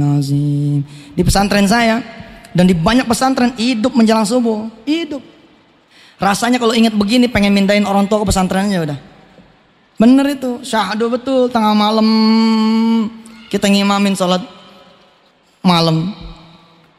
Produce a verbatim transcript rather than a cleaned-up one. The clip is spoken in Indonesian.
Di pesantren saya dan di banyak pesantren hidup menjelang subuh, hidup. Rasanya kalau ingat begini pengen mindahin orang tua ke pesantrennya udah. Bener itu, syahdu betul tengah malam kita ngimamin sholat malam.